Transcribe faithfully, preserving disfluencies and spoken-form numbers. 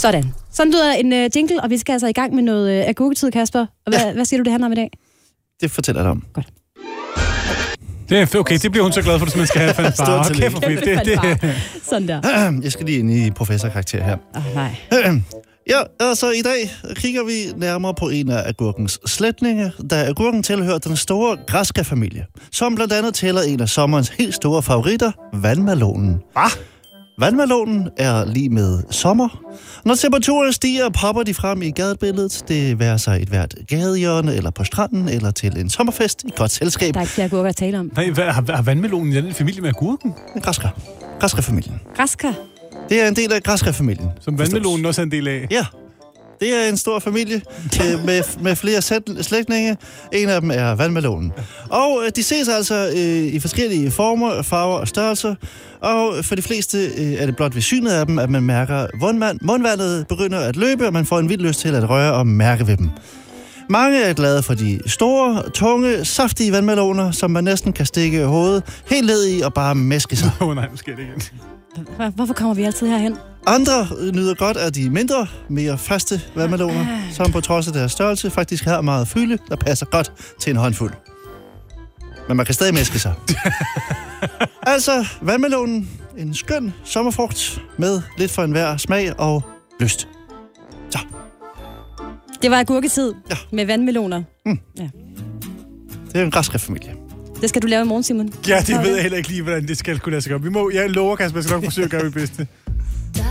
Sådan. Sådan lyder en uh, jingle, og vi skal altså i gang med noget uh, agurketid, Kasper. Og hvad, ja. hvad siger du, det handler om i dag? Det fortæller jeg dig om. Godt. Det er okay, det bliver hun så glad for, hvis man skal have fanfare. Okay, for fedt. Det, det. Sådan der. Jeg skal lige ind i professorkarakter her. Åh, oh, nej. Ja, altså i dag kigger vi nærmere på en af agurkens slægtninge, da agurken tilhører den store græske familie, som blandt andet tæller en af sommerens helt store favoritter, vandmelonen. Hvad? Vandmelonen er lige med sommer. Når temperaturen stiger, popper de frem i gadebilledet. Det værer sig et hvert gadehjørne, eller på stranden, eller til en sommerfest i godt selskab. Der er ikke flere agurker at tale om. Nej, hvad, har, har vandmelonen en familie med agurken? Græsker. Græskerfamilien. Græsker? Det er en del af græskerfamilien. Som vandmelonen også er en del af? Ja. Det er en stor familie øh, med, med flere slægtninge. En af dem er vandmelonen. Og øh, de ses altså øh, i forskellige former, farver og størrelser. Og for de fleste øh, er det blot ved synet af dem, at man mærker, at mundvandet begynder at løbe, og man får en vild lyst til at røre og mærke ved dem. Mange er glade for de store, tunge, saftige vandmeloner, som man næsten kan stikke hovedet helt ned i og bare mæske sig. Åh oh, nej, nu sker det igen. Hvorfor kommer vi altid herhen? Andre nyder godt af de mindre, mere faste vandmeloner, som på trods af deres størrelse faktisk har meget fylde, der passer godt til en håndfuld. Men man kan stadig mæske sig. Altså, vandmelonen, en skøn sommerfrugt med lidt for enhver smag og lyst. Så. Det var agurketid ja. med vandmeloner. Mm. Ja. Det er en græsk familie. Det skal du lave i morgen, Simon. Ja, det ved jeg heller ikke lige, hvordan det skal kunne lade sig gøre. Vi må, jeg lover, Kasper, jeg skal nok forsøge at gøre mit bedste.